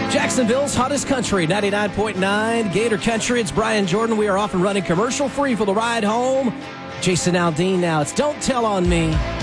Jacksonville's hottest country, 99.9 Gator Country. It's Brian Jordan. We are off and running commercial free for the ride home. Jason Aldean now. It's Don't Tell on Me.